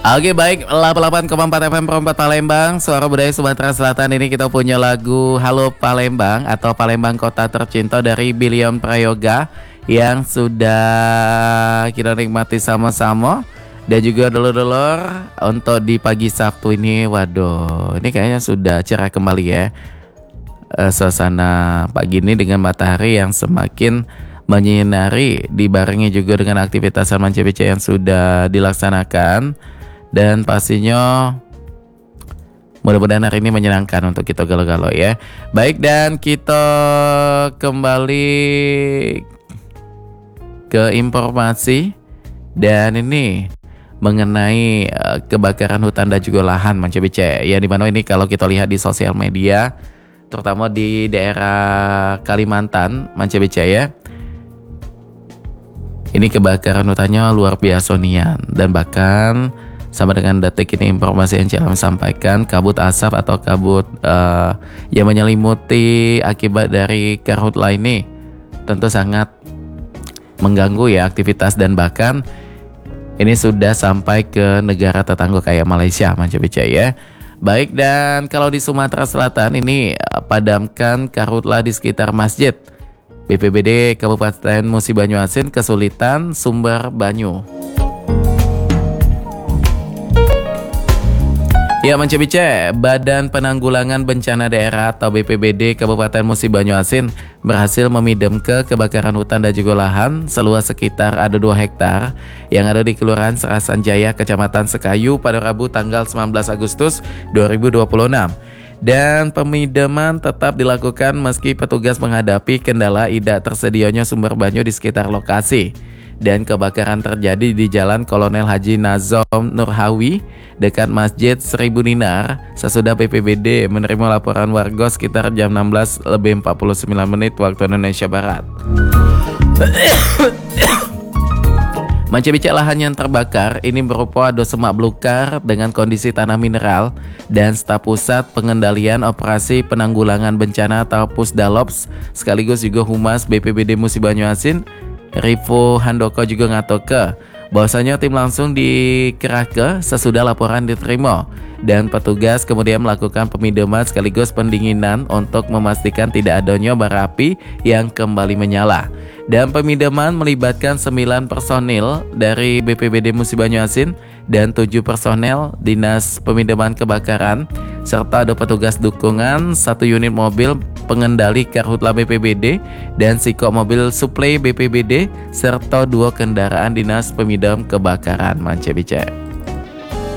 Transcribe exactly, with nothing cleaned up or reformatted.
Oke baik, delapan puluh delapan koma empat F M Perempat Palembang, Suara Budaya Sumatera Selatan. Ini kita punya lagu Halo Palembang atau Palembang Kota Tercinta dari Billion Prayoga yang sudah kita nikmati sama-sama. Dan juga dulur-dulur untuk di pagi Sabtu ini, waduh, ini kayaknya sudah cerah kembali ya. E, suasana pagi ini dengan matahari yang semakin menyinari, dibarengi juga dengan aktivitas Salman C B C yang sudah dilaksanakan. Dan pastinya mudah-mudahan hari ini menyenangkan untuk kita galau-galau ya. Baik, dan kita kembali ke informasi. Dan ini mengenai uh, kebakaran hutan dan juga lahan Man C B C. Ya, dimana ini kalau kita lihat di sosial media, terutama di daerah Kalimantan Man C B C ya, ini kebakaran hutannya luar biasa nian. Dan bahkan sama dengan detik ini informasi yang Cilam sampaikan, kabut asap atau kabut uh, yang menyelimuti akibat dari karhutla ini tentu sangat mengganggu ya aktivitas, dan bahkan ini sudah sampai ke negara tetangga kayak Malaysia Man C B C ya. Baik, dan kalau di Sumatera Selatan ini uh, padamkan karhutla di sekitar masjid. B P B D Kabupaten Musi Banyuasin kesulitan sumber banyu. Ya Man C B C, Badan Penanggulangan Bencana Daerah atau B P B D Kabupaten Musi Banyuasin berhasil memidamkan kebakaran hutan dan juga lahan seluas sekitar ada dua hektar yang ada di Kelurahan Serasan Jaya, Kecamatan Sekayu pada Rabu tanggal sembilan belas Agustus dua ribu dua puluh enam. Dan pemidaman tetap dilakukan meski petugas menghadapi kendala tidak tersedianya sumber banyu di sekitar lokasi. Dan kebakaran terjadi di Jalan Kolonel Haji Nazom Nurhawi dekat Masjid Seribu Dinar sesudah B P B D menerima laporan warga sekitar jam enam belas lebih empat puluh sembilan menit waktu Indonesia Barat. Man C B C, lahan yang terbakar ini berupa ada semak belukar dengan kondisi tanah mineral, dan staf pusat pengendalian operasi penanggulangan bencana atau Pusdalops sekaligus juga Humas B P B D Musi Banyuasin Rivo Handoko juga ngatoke bahwasanya tim langsung dikerahkan sesudah laporan diterima, dan petugas kemudian melakukan pemidaman sekaligus pendinginan untuk memastikan tidak adanya bara api yang kembali menyala. Dan pemidaman melibatkan sembilan personil dari B P B D Musi Banyuasin dan tujuh personel Dinas Pemidaman Kebakaran serta ada petugas dukungan, satu unit mobil pengendali karhutla B P B D dan sikop mobil suplai B P B D serta dua kendaraan Dinas Pemidam Kebakaran Man C B C.